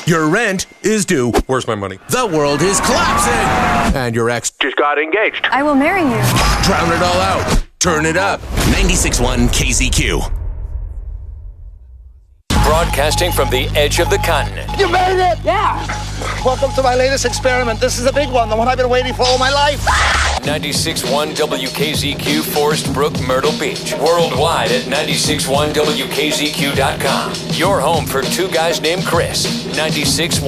Your rent is due. Where's my money? The world is collapsing. And your ex just got engaged. I will marry you. drown it all out. Turn it up. 96.1 KZQ. Broadcasting from the edge of the continent. You made it! Yeah. Welcome to my latest experiment. This is a big one, the one I've been waiting for all my life. 96.1 WKZQ, Forest Brook, Myrtle Beach. Worldwide at 96.1WKZQ.com. Your home for two guys named Chris. 96.1